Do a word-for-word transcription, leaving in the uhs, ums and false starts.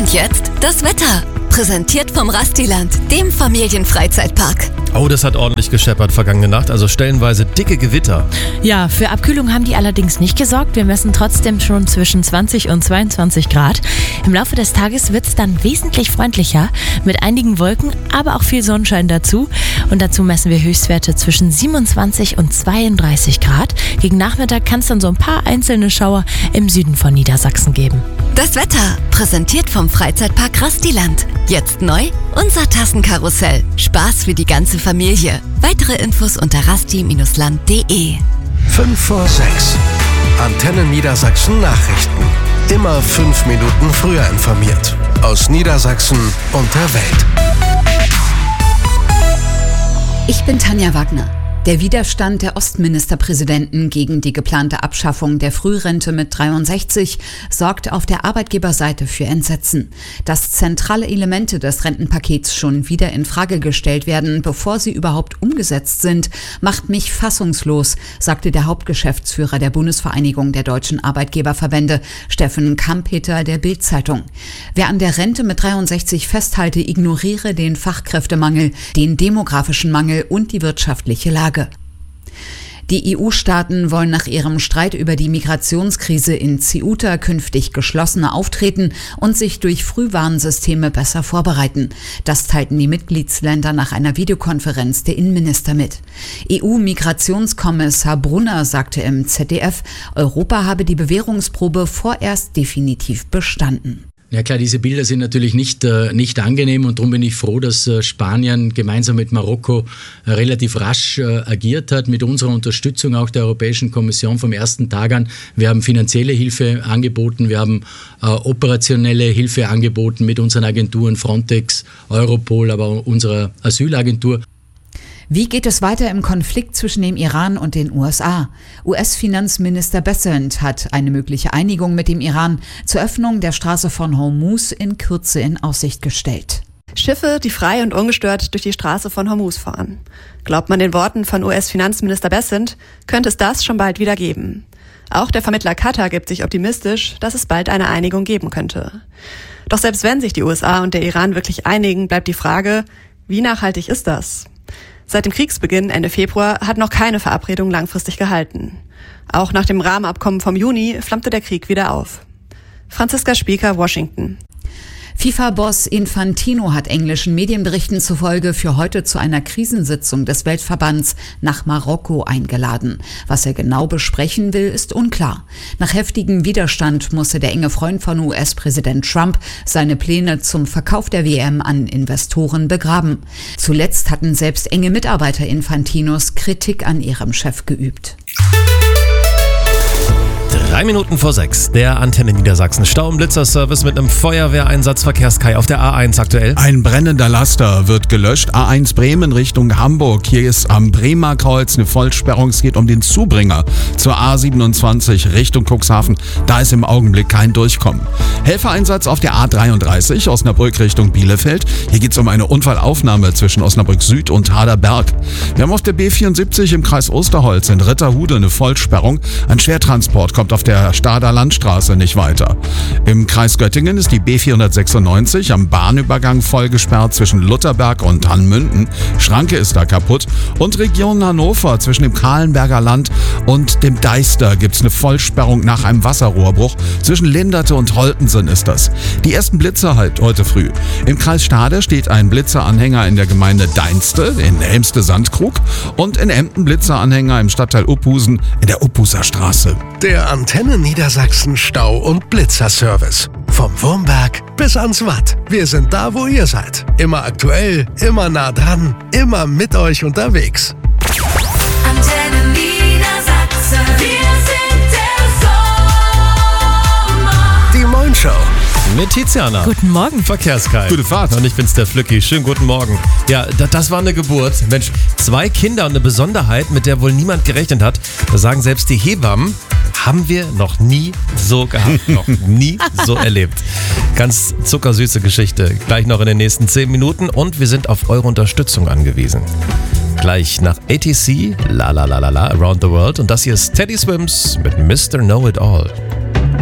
Und jetzt das Wetter. Präsentiert vom Rastiland, dem Familienfreizeitpark. Oh, das hat ordentlich gescheppert vergangene Nacht, also stellenweise dicke Gewitter. Ja, für Abkühlung haben die allerdings nicht gesorgt. Wir messen trotzdem schon zwischen zwanzig und zweiundzwanzig Grad. Im Laufe des Tages wird es dann wesentlich freundlicher, mit einigen Wolken, aber auch viel Sonnenschein dazu. Und dazu messen wir Höchstwerte zwischen siebenundzwanzig und zweiunddreißig Grad. Gegen Nachmittag kann es dann so ein paar einzelne Schauer im Süden von Niedersachsen geben. Das Wetter, präsentiert vom Freizeitpark Rastiland. Jetzt neu, unser Tassenkarussell. Spaß für die ganze Familie. Weitere Infos unter rasti Bindestrich land punkt de. fünf vor sechs. Antenne Niedersachsen Nachrichten. Immer fünf Minuten früher informiert. Aus Niedersachsen und der Welt. Ich bin Tanja Wagner. Der Widerstand der Ostministerpräsidenten gegen die geplante Abschaffung der Frührente mit dreiundsechzig sorgt auf der Arbeitgeberseite für Entsetzen. Dass zentrale Elemente des Rentenpakets schon wieder in Frage gestellt werden, bevor sie überhaupt umgesetzt sind, macht mich fassungslos, sagte der Hauptgeschäftsführer der Bundesvereinigung der deutschen Arbeitgeberverbände, Steffen Kampeter, der Bild-Zeitung. Wer an der Rente mit dreiundsechzig festhalte, ignoriere den Fachkräftemangel, den demografischen Mangel und die wirtschaftliche Lage. Die E U-Staaten wollen nach ihrem Streit über die Migrationskrise in Ceuta künftig geschlossener auftreten und sich durch Frühwarnsysteme besser vorbereiten. Das teilten die Mitgliedsländer nach einer Videokonferenz der Innenminister mit. E U-Migrationskommissar Brunner sagte im Z D F, Europa habe die Bewährungsprobe vorerst definitiv bestanden. Ja klar, diese Bilder sind natürlich nicht, äh, nicht angenehm und darum bin ich froh, dass äh, Spanien gemeinsam mit Marokko äh, relativ rasch äh, agiert hat, mit unserer Unterstützung auch der Europäischen Kommission vom ersten Tag an. Wir haben finanzielle Hilfe angeboten, wir haben äh, operationelle Hilfe angeboten mit unseren Agenturen Frontex, Europol, aber auch unserer Asylagentur. Wie geht es weiter im Konflikt zwischen dem Iran und den U S A? U S-Finanzminister Bessent hat eine mögliche Einigung mit dem Iran zur Öffnung der Straße von Hormuz in Kürze in Aussicht gestellt. Schiffe, die frei und ungestört durch die Straße von Hormuz fahren. Glaubt man den Worten von U S-Finanzminister Bessent, könnte es das schon bald wieder geben. Auch der Vermittler Katar gibt sich optimistisch, dass es bald eine Einigung geben könnte. Doch selbst wenn sich die U S A und der Iran wirklich einigen, bleibt die Frage, wie nachhaltig ist das? Seit dem Kriegsbeginn Ende Februar hat noch keine Verabredung langfristig gehalten. Auch nach dem Rahmenabkommen vom Juni flammte der Krieg wieder auf. Franziska Spieker, Washington. FIFA-Boss Infantino hat englischen Medienberichten zufolge für heute zu einer Krisensitzung des Weltverbands nach Marokko eingeladen. Was er genau besprechen will, ist unklar. Nach heftigem Widerstand musste der enge Freund von U S-Präsident Trump seine Pläne zum Verkauf der W M an Investoren begraben. Zuletzt hatten selbst enge Mitarbeiter Infantinos Kritik an ihrem Chef geübt. Drei Minuten vor sechs, der Antenne Niedersachsen Stau- und Blitzerservice mit einem Feuerwehreinsatz Verkehrskai auf der A eins aktuell. Ein brennender Laster wird gelöscht. A eins Bremen Richtung Hamburg. Hier ist am Bremer Kreuz eine Vollsperrung. Es geht um den Zubringer zur A siebenundzwanzig Richtung Cuxhaven. Da ist im Augenblick kein Durchkommen. Helfereinsatz auf der A dreiunddreißig Osnabrück Richtung Bielefeld. Hier geht es um eine Unfallaufnahme zwischen Osnabrück Süd und Haderberg. Wir haben auf der B vierundsiebzig im Kreis Osterholz in Ritterhude eine Vollsperrung. Ein Schwertransport kommt auf der Stader Landstraße nicht weiter. Im Kreis Göttingen ist die B vierhundertsechsundneunzig am Bahnübergang voll gesperrt zwischen Lutherberg und Hannmünden. Schranke ist da kaputt. Und Region Hannover zwischen dem Kahlenberger Land und dem Deister gibt es eine Vollsperrung nach einem Wasserrohrbruch. Zwischen Linderte und Holtensen ist das. Die ersten Blitzer halt heute früh. Im Kreis Stade steht ein Blitzeranhänger in der Gemeinde Deinste in Elmste-Sandkrug und in Emden Blitzeranhänger im Stadtteil Uphusen in der Uphuser Straße. Der Antenne Niedersachsen Stau- und Blitzerservice. Vom Wurmberg bis ans Watt. Wir sind da, wo ihr seid. Immer aktuell, immer nah dran, immer mit euch unterwegs. Antenne Niedersachsen, wir sind der Sommer. Die Moin Show. Mit Tiziana. Guten Morgen. Verkehrskai. Gute Fahrt. Und ich bin's, der Flücki. Schönen guten Morgen. Ja, das, das war eine Geburt. Mensch, zwei Kinder und eine Besonderheit, mit der wohl niemand gerechnet hat. Da sagen selbst die Hebammen, haben wir noch nie so gehabt. noch nie so erlebt. Ganz zuckersüße Geschichte. Gleich noch in den nächsten zehn Minuten. Und wir sind auf eure Unterstützung angewiesen. Gleich nach A T C, la la la la la, Around the World. Und das hier ist Teddy Swims mit Mister Know It All.